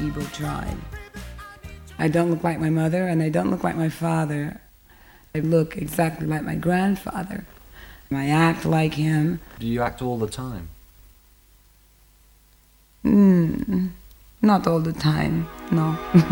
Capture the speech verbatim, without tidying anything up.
Igbo tribe. I don't look like my mother, and I don't look like my father. I look exactly like my grandfather. I act like him. Do you act all the time? Mm, not all the time, no.